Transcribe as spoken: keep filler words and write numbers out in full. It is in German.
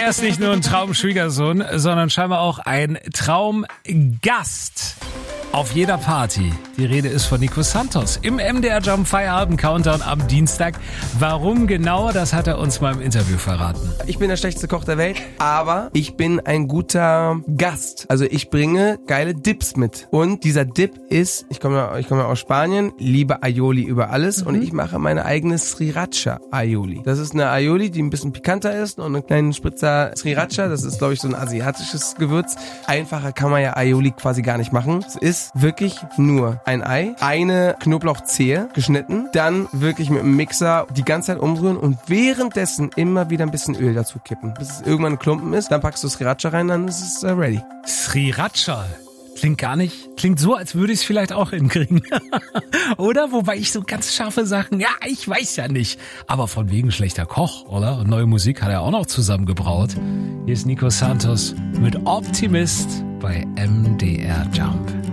er ist nicht nur ein Traumschwiegersohn, sondern scheinbar auch ein Traumgast auf jeder Party. Die Rede ist von Nico Santos im M D R Jump Feierabend Countdown am Dienstag. Warum genau, das hat er uns mal im Interview verraten. Ich bin der schlechteste Koch der Welt, aber ich bin ein guter Gast. Also ich bringe geile Dips mit. Und dieser Dip ist, ich komme ich komme aus Spanien, liebe Aioli über alles mhm. und ich mache meine eigene Sriracha Aioli. Das ist eine Aioli, die ein bisschen pikanter ist und einen kleinen Spritzer Sriracha. Das ist, glaube ich, so ein asiatisches Gewürz. Einfacher kann man ja Aioli quasi gar nicht machen. Es ist wirklich nur ein Ei, eine Knoblauchzehe geschnitten, dann wirklich mit dem Mixer die ganze Zeit umrühren und währenddessen immer wieder ein bisschen Öl dazu kippen, bis es irgendwann ein Klumpen ist. Dann packst du Sriracha rein, dann ist es äh, ready. Sriracha. Klingt gar nicht, klingt so, als würde ich es vielleicht auch hinkriegen. Oder? Wobei ich so ganz scharfe Sachen, ja, ich weiß ja nicht. Aber von wegen schlechter Koch, oder? Und neue Musik hat er auch noch zusammengebraut. Hier ist Nico Santos mit Optimist bei M D R Jump.